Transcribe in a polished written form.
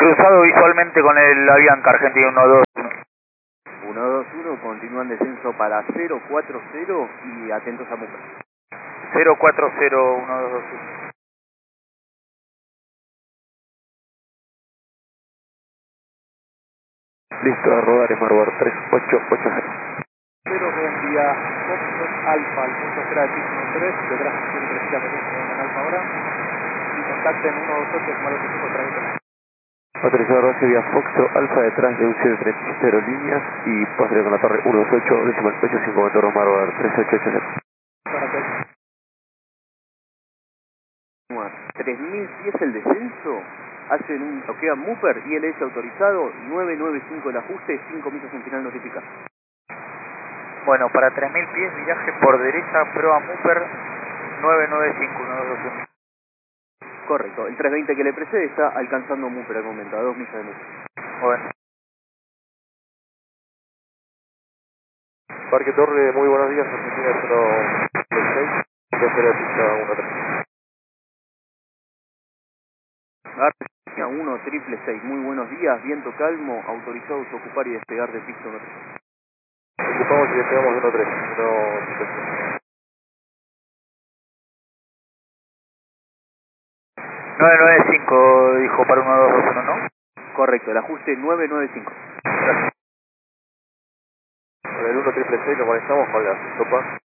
cruzado visualmente con el Avianca Argentina 121. 121, continúan descenso para 040 y atentos a Muper. 0401221. Listo, a rodar en Marbar 3880. Cero, buen día, Foxtrot Alfa, al punto espera de piso 3, detrás siempre siga pendiente en Alfa ahora, y contacten 128 Malo 5 trayecto. Autorizado avance vía Foxtrot Alfa detrás de un 737 aerolíneas y pasaría con la torre 128, decimal pecho 5 motor Marbar 3880. Para que 3000 pies el descenso, hacen un bloqueo a Muper, ILS autorizado, 995 el ajuste, 5 millas en final notifica. Bueno, para 3000 pies, viraje por derecha, prueba Muper 9951221. Correcto, el 320 que le precede está alcanzando Muper al momento, a 2 millas de Muper. Bueno. Parque Torre, muy buenos días, Argentina 136, tercera pista 13. Argentina 166, muy buenos días, viento calmo, autorizados a ocupar y despegar de pista 13. Ocupamos y despegamos 1-3. 995 dijo para 1221, ¿no? Correcto, el ajuste 995. Con el 1-6 lo conectamos con la sopa.